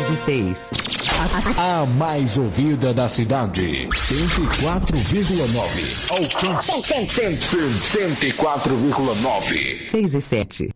6 e 6. A mais ouvida da cidade, 104,9. Alcance 104,9. 6 e 7.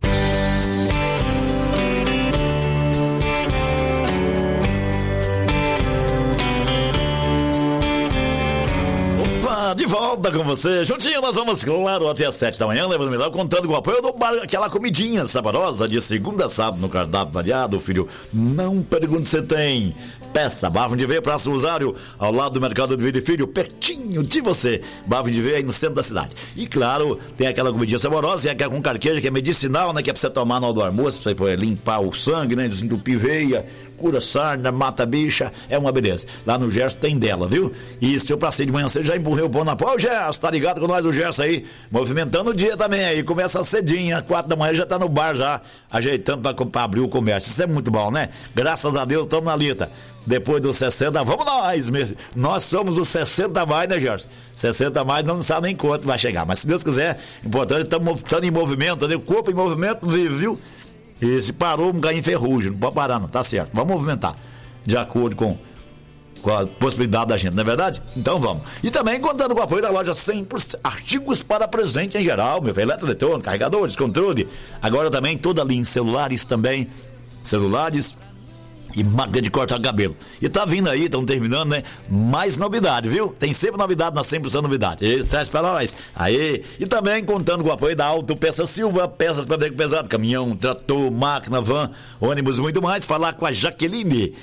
De volta com você, juntinho nós vamos, claro, até às 7 da manhã, levando melhor, contando com o apoio do bar, aquela comidinha saborosa de segunda a sábado no cardápio variado, filho. Não pergunte se tem. Peça, Bafo de Veia, Praça Rosário, ao lado do Mercado do Vida e Filho, pertinho de você. Bafo de Veia aí no centro da cidade. E claro, tem aquela comidinha saborosa, é aquela com carqueja, que é medicinal, né? Que é pra você tomar na hora do almoço, pra você limpar o sangue, né? Desentupir veia, cura sarna, mata bicha, é uma beleza. Lá no Gerson tem dela, viu? E se eu passei de manhã cedo, já empurrei o pão na pau. Ô Gerson, tá ligado com nós do Gerson aí? Movimentando o dia também aí. Começa cedinho, às 4 da manhã já tá no bar já, ajeitando pra abrir o comércio. Isso é muito bom, né? Graças a Deus, estamos na lita. Depois dos 60, vamos nós mesmo. Nós somos os 60 a mais, né, Gerson? 60 a mais, não sabe nem quanto vai chegar. Mas se Deus quiser, importante, estamos em movimento, né? O corpo em movimento vive, viu? E se parou, vamos cair em ferrugem. Não pode parar, não, tá certo. Vamos movimentar. De acordo com a possibilidade da gente, não é verdade? Então vamos. E também contando com o apoio da loja 100% artigos para presente em geral, meu filho, eletroeletrônico, carregadores, controle. Agora também toda a linha celulares também. Celulares e máquina de cortar cabelo. E tá vindo aí, estão terminando, né? Mais novidade, viu? Tem sempre novidade na 100% novidade. E traz pra nós. Aí. E também contando com o apoio da Autopeça Silva, peças para veículo pesado, caminhão, trator, máquina, van, ônibus, muito mais. Falar com a Jaqueline,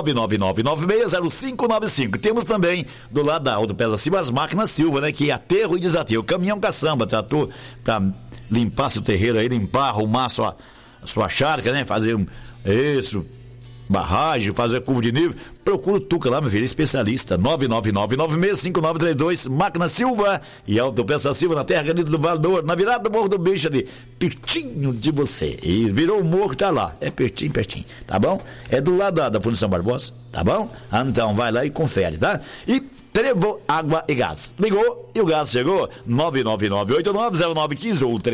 999960595. Temos também do lado da Autopeça Silva as máquinas Silva, né? Que é aterro e desaterro. Caminhão caçamba, trator pra limpar seu terreiro aí, limpar, arrumar sua charca, né? Fazer isso, barragem, fazer curva de nível. Procura o Tuca lá, meu filho, especialista. 999965932, Máquina Silva e Autopeça Silva, na Terra Grande do Valor, na virada do Morro do Bicho ali, pertinho de você. E virou o morro, tá lá, é pertinho, tá bom? É do lado da Fundação Barbosa, tá bom? Então vai lá e confere, tá? E Trevo Água e Gás. Ligou e o gás chegou. 999890915 ou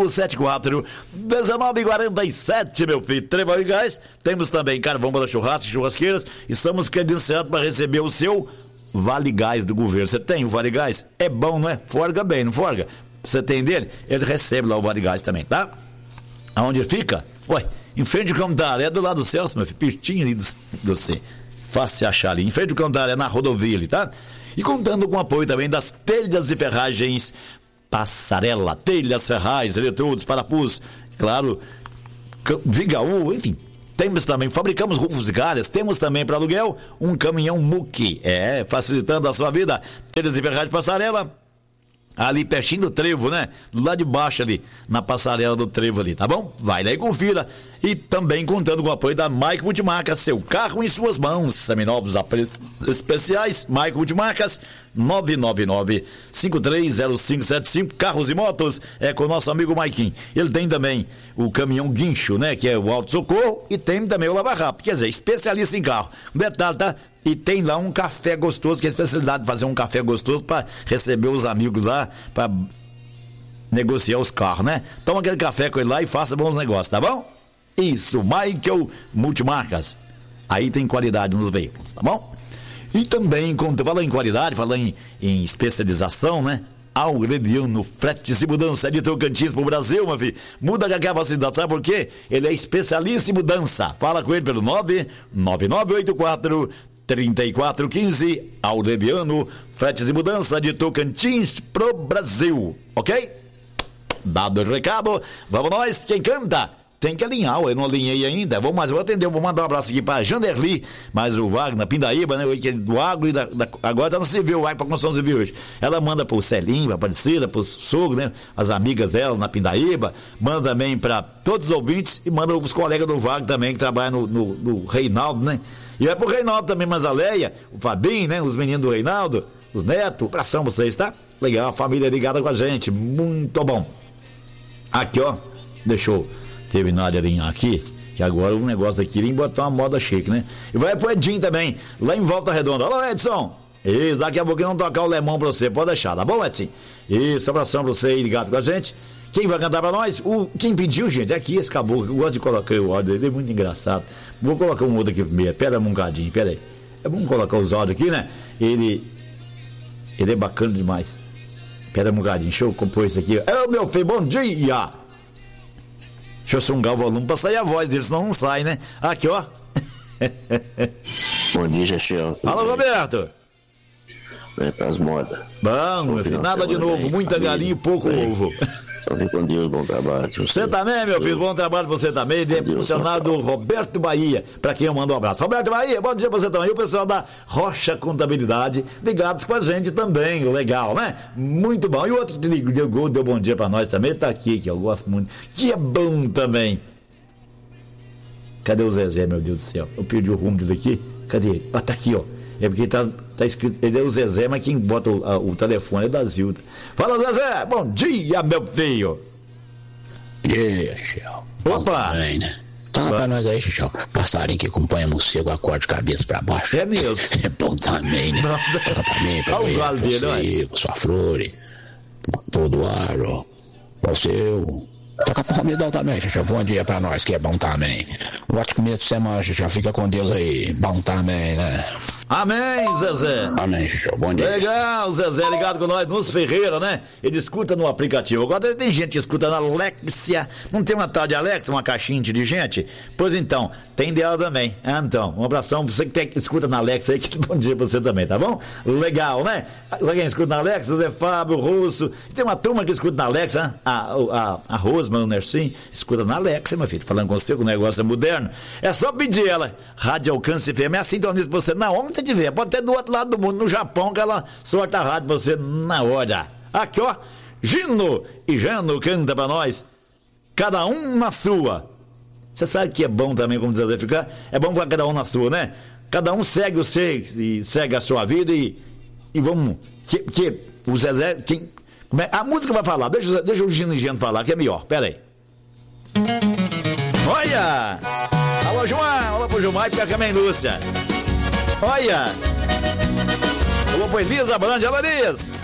3574-1947, meu filho. Trevo Água e Gás. Temos também carvão para churrasco e churrasqueiras. E estamos credenciados para receber o seu Vale Gás do governo. Você tem o Vale Gás? É bom, não é? Forga bem, não forga? Você tem dele? Ele recebe lá o Vale Gás também, tá? Aonde fica? Ué, em frente do Cantaré, é do lado do Celso, meu filho. Pertinho ali do você. Fácil se achar ali, em frente do Cantaré, na rodovia ali, tá? E contando com o apoio também das telhas e ferragens Passarela, telhas, ferragens, eletrodos, parafusos, claro, Vigaú, enfim. Temos também, fabricamos rufos e calhas, temos também para aluguel um caminhão Muque, facilitando a sua vida. Telhas e ferragens Passarela, ali pertinho do Trevo, né? Do lado de baixo ali, na passarela do Trevo ali, tá bom? Vai lá e confira. E também contando com o apoio da Maico Multimarcas, seu carro em suas mãos. Seminovos a preços especiais, Maico Multimarcas, 999-530575, carros e motos, é com o nosso amigo Maiquinho. Ele tem também o caminhão guincho, né? Que é o Auto Socorro, e tem também o Lava Rápido, quer dizer, especialista em carro. Detalhe, tá? E tem lá um café gostoso, que é a especialidade de fazer um café gostoso para receber os amigos lá, para negociar os carros, né? Toma aquele café com ele lá e faça bons negócios, tá bom? Isso, Michael Multimarcas. Aí tem qualidade nos veículos, tá bom? E também, falando em qualidade, falando em especialização, né? Aureliano Fretes e Mudança de Tocantins pro Brasil, meu filho. Muda com aquela facilidade, sabe por quê? Ele é especialista em mudança. Fala com ele pelo 99984-3415, Aureliano Fretes e Mudança de Tocantins pro Brasil, ok? Dado o recado, vamos nós, quem canta? Tem que alinhar, eu não alinhei ainda. Vou atender, vou mandar um abraço aqui pra Janderli, mas o Wagner, Pindaíba, né? Do agro e agora tá no civil, vai pra construção civil hoje. Ela manda pro Celinho, pra Aparecida, pro sogro, né? As amigas dela na Pindaíba, manda também pra todos os ouvintes e manda pros colegas do Wagner também, que trabalham no Reinaldo, né? E vai pro Reinaldo também, mas a Leia, o Fabinho, né? Os meninos do Reinaldo, os netos, abração pra vocês, tá? Legal, a família ligada com a gente, muito bom. Aqui, ó, deixa eu terminar de alinhar aqui, que agora o negócio aqui iria botar uma moda chique, né? E vai pro Edinho também, lá em Volta Redonda. Alô, Edson! Isso, daqui a pouquinho não tocar o lemão pra você, pode deixar, tá bom, Edson? Isso, abração pra você aí ligado com a gente. Quem vai cantar pra nós? Quem pediu, gente, é aqui esse caboclo. Eu gosto de colocar o áudio, ele é muito engraçado. Vou colocar um outro aqui primeiro. Pera um bocadinho, pera aí. Vamos colocar os áudios aqui, né? Ele é bacana demais. Pera um bocadinho, deixa eu compor isso aqui. Meu filho, bom dia! Deixa eu sungar o volume pra sair a voz dele, senão não sai, né? Aqui, ó. Bom dia, Chechel. Alô, Roberto. Vem pras modas. Bom, meu filho, nada de novo, muita galinha e pouco ovo. Só fique com Deus, bom trabalho. Você também, meu filho, bom trabalho pra você também. Ele é funcionário do Roberto Bahia, pra quem eu mando um abraço. Roberto Bahia, bom dia pra você também. E o pessoal da Rocha Contabilidade, ligados com a gente também, legal, né? Muito bom. E o outro que ligou, deu bom dia pra nós também, tá aqui, que eu gosto muito, que é bom também. Cadê o Zezé, meu Deus do céu? Eu perdi o rumo dele aqui. Cadê ele? Ah, tá aqui, ó. É porque tá escrito, ele é o Zezé, mas quem bota o telefone é da Zilda. Fala, Zezé, bom dia, meu filho. Chechel. Opa! Bem, né? Tá pra nós aí, Chechel. Passarinho que acompanha morcego, acorde de cabeça pra baixo. É mesmo. É bom também, né? Toca pra mim, pra Olha o galo dele, você, sua flore, todo aro, você. Toca pro Romidão também, Chechel. Bom dia pra nós, que é bom também. Um ótimo começo de semana, Chechel. Fica com Deus aí. Bom também, né? Amém, Zezé. Amém, Chechel. Bom dia. Legal, Zezé ligado com nós nos Ferreira, né? Ele escuta no aplicativo. Agora tem gente que escuta na Alexia. Não tem uma tal de Alexa, uma caixinha inteligente? Pois então, tem dela também. Então, um abração pra você que escuta na Alexa aí, que bom dia pra você também, tá bom? Legal, né? Quem escuta na Alexa, Zé Fábio, Russo. Tem uma turma que escuta na Alexa, a Rosma, o Nersim, escuta na Alexa, meu filho. Falando com você, que o negócio é moderno. É só pedir ela. Rádio Alcance FM, é assim que você na onde você tiver. Pode ter do outro lado do mundo, no Japão, que ela sorta a rádio pra você na hora. Aqui, ó. Gino e Jano canta pra nós. Cada um na sua. Você sabe que é bom também, como dizer, ficar? É bom pra cada um na sua, né? Cada um segue o seu e segue a sua vida e vamos. Que o Zezé. A música vai falar, deixa o Gino e Jano falar, que é melhor. Pera aí. Olha! Alô, João! Alô pro Gilmar e pra Carmen Lúcia. Olha! Alô pro Elisa Brande, alô, Liz!